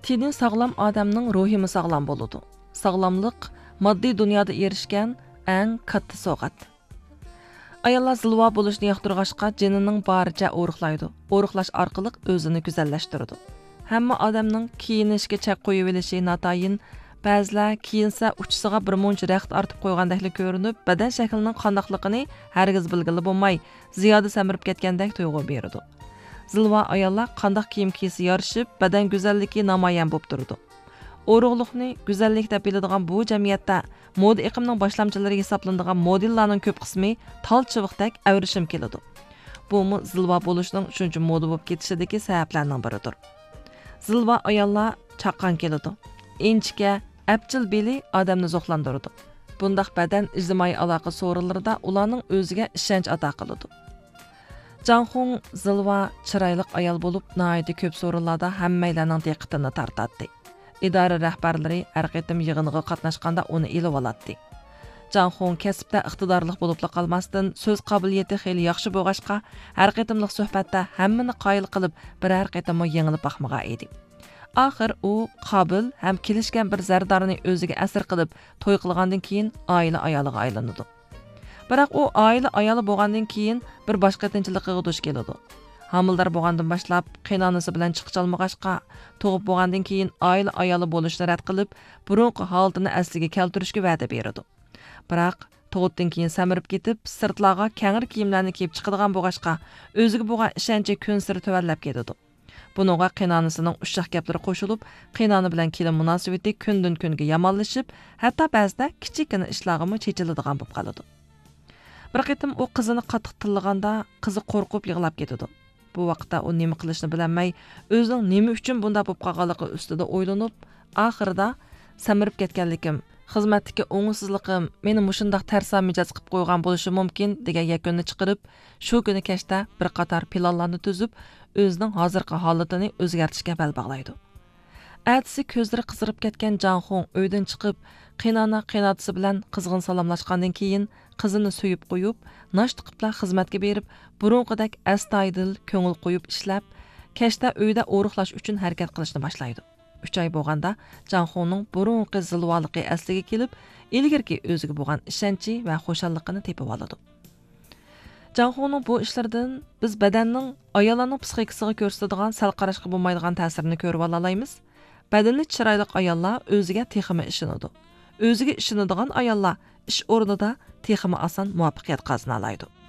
Teni sağlam adamning ruhimi sağlam boludu. Sağlamlıq moddiy dunyoda erishgan eng katta sovg'at. Ayollar zilva bo'lishni yoqtirg'achqa jinining baricha o'riqlaydi. O'riqlash orqali o'zini go'zallashtiradi. Hamma odamning kiyinishga chek qo'yib olishi natayin, ba'zilar kiyinsa uchisiga bir muncha raxt ortib qo'ygandek ko'rinib, badan shaklining qandoqligini hargiz bilgili bo'lmay, ziyoda samirib ketgandek tuyg'u beradi. Zilva ayollar qandoq kiyim kiysa yarishib, badan go'zalligi namoyon bo'lib turadi. O'rug'liqni go'zallik deb biladigan bu jamiyatda moda iqimining boshlamchilari hisoblanadigan modellarning ko'p qismi talchiviqdek avrishim keladi. Bu zilva bo'lishning shuncha moda bo'lib ketishidagi sabablarning biridir. Zilva ayollar chaqqan keladi. Inchga, apchil beli odamni zo'qlantiradi. Bundaq badan ijtimoiy aloqa so'rinlarida ularning o'ziga ishonch ato qiladi. Janxung zilva chiroyli ayol bo'lib, nihoyatda ko'p so'rinlarda hammalarning diqqatini tortadi. İdara rahbarlari har qatim yig'iniga qatnashganda uni ilib oladi. Janxung kasbda iqtidorli bo'lib qolmasdan, so'z qobiliyati xeyli yaxshi bo'lg'achqa, har qatimliq suhbatda hammani qoyil qilib, biror qatim yengilib baxmagan edi. Oxir u qobil ham kelishgan bir zardarni o'ziga asir qilib, to'y qilgandan keyin oila ayoliga aylanadi. Biroq u oila ayoli bo'lgandan keyin bir boshqa tinchlikqa duch keladi. Hamildar bo'lgandan boshlab qiynonasi bilan chiqicholmag'achqa, tug'ib bo'lgandan keyin oila ayoli bo'lishni rad qilib, burunqi holatini asliga keltirishga va'da beradi. Biroq tug'utdan keyin samirib ketib, sirtlarga kangir kiyimlarni kiyib chiqadigan bo'lg'achqa, o'ziga bo'lgan ishonchi kun siri tuvallab ketadi. Buningga qiynonasining ushshaq gaplari qo'shilib, qiynoni bilan kelin munosabati kundan kunga yomonlashib, hatto ba'zida kichikina ishlarga chechiladigan bo'lib qoladi. Bir qitim u qizini qattiq tillaganda, qizi qo'rqib yig'lab ketadi. Bu vaqtda u nima qilishni bilmay, o'zining nima uchun bunda bo'lib qolganligi ustida o'ylanib, oxirida samirib ketganligim, xizmatdagi o'ngsizligim meni mushundaq tarsa mijoz qilib qo'ygan bo'lishi mumkin degan yakunni chiqarib, shu kuni kechda bir qator planlarni tuzib, o'zining hozirgi holatini o'zgartirishga bel bog'laydi. Atsi ko'zlari qizarib ketgan Janxung uydan chiqib, qiynotisi bilan qizg'in salomlashgandan keyin qizini so'yib qo'yib, nosh tiqiblar xizmatga berib, burunqidek astoydil ko'ngil qo'yib ishlab, kechda uyda o'riqlash uchun harakat qilishni boshlaydi. 3 oy bo'lganda Janxungning burunqi zilvoligi asliga kelib, ilgirki o'ziga bo'lgan ishonchi va xushalligini tepib oladi. Janxungning bu ishlardan biz badanning ayollarning psixikasiga ko'rsatadigan sal qarashga bo'lmaydigan ta'sirini ko'rib olaymiz. Badani chiroyli ayollar o'ziga texmi ishonadi. O'ziga ishonadigan ayollar ish o'rnida texmi oson muvaffaqiyat qozona oladi.